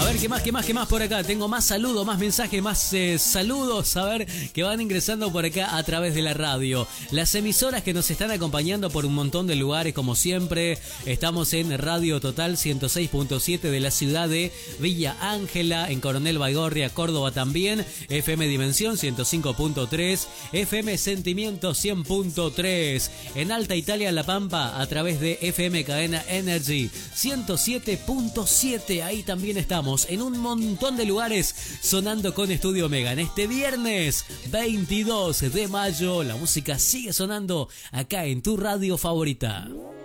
ver, ¿qué más por acá? Tengo más saludos, más mensajes, más saludos, a ver, que van ingresando por acá a través de la radio. Las emisoras que nos están acompañando por un montón de lugares, como siempre. Estamos en Radio Total 106.7 de la ciudad de Villa Ángela, en Coronel Baigorria, Córdoba también. FM Dimensión 105.3, FM Sentimiento 100.3. En Alta Italia, La Pampa, a través de FM Cadena Energy 107.7. Ahí también estamos en un montón de lugares sonando con Estudio Omega. En este viernes 22 de mayo la música sigue sonando acá en tu radio favorita.